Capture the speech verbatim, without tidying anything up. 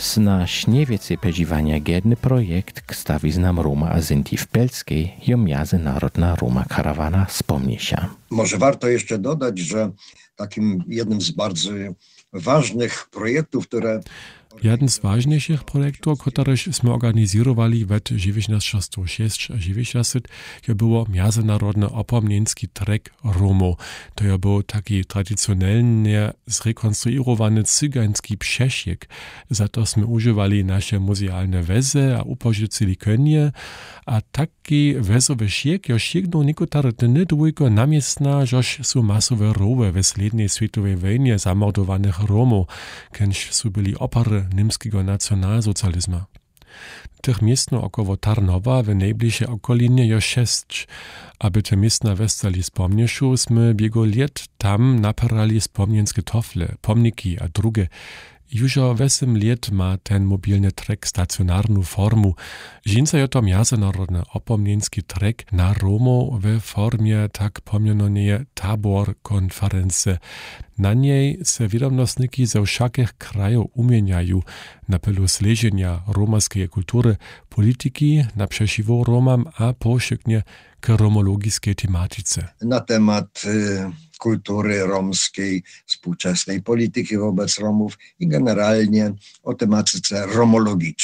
Sna śniewiece pedziwania giedny projekt k stawiznam Roma a Zinti w Pelskiej jo międzynarodna Roma karawana wspomnie się. Może warto jeszcze dodać, że takim jednym z bardzo ważnych projektów, które Jeden z ważniejszych projektów, któreśmy organizowali w dziewięćdziesiątym szóstym a dziewięćdziesiątym to było międzynarodny opomnienski trek Romów. To był taki tradycjonalnie zrekonstruowany cygański przesiek. Za to jsme używali nasze muzealne wezy a upożyczyli konie. A taki wezowy siek już sięgnął niektóre dni długo namiestna, żeż są masowe rowy w slednej światowej wojnie zamordowanych Romów, kiedyś są byli opery niemskiego nacjonalsocjalizmu. Tych miestno około Tarnowa w najbliższej okolinie jest sześć. Aby te miestna westali spomnieszu, sme biego liet tam naparali spomnienskie tofle, pomniki a drugie. Już osiem lat ma ten mobilny trek stacjonarną formu. Żinca je to międzynarodny opomnienski trek na Romo w formie tak pomianowanej tabor konferencji. Na niej se wiadomostniki ze wszakich krajów umieniają na pelu sleżenia romaskiej kultury, polityki, na przeciwo Romam, a poszyknie k romologiskiej tematyce. Na temat y, kultury romskiej, współczesnej polityki wobec Romów i generalnie o tematyce romologicznej.